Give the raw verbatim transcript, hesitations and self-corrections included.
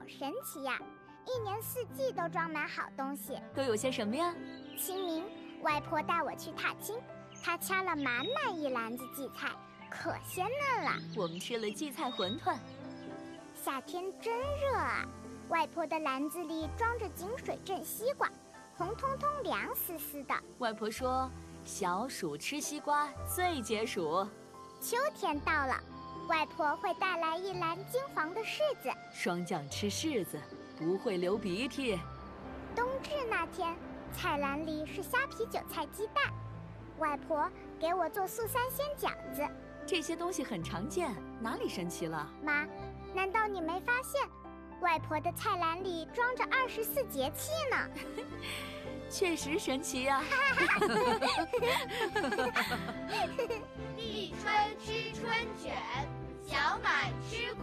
神奇呀！一年四季都装满好东西。 都有些什么呀？ 清明，外婆带我去踏青，她掐了满满一篮子荠菜，可鲜嫩了。 我们吃了荠菜馄饨。 夏天真热啊！外婆的篮子里装着井水镇西瓜，红彤彤凉丝丝的。 外婆说，小暑吃西瓜最解暑。 秋天到了，外婆会带来一篮金黄的柿子。 霜降吃柿子不会流鼻涕。 冬至那天，菜篮里是虾皮韭菜鸡蛋，外婆给我做素三鲜饺子。 这些东西很常见，哪里神奇了？ 妈，难道你没发现外婆的菜篮里装着二十四节气呢？ 确实神奇呀、啊！ 立春吃春卷，小满吃